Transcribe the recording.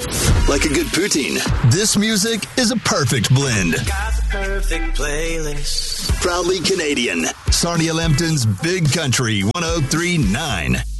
Like a good poutine, this music is a perfect blend. Got the perfect playlist. Proudly Canadian. Sarnia Lambton's Big Country 103.9.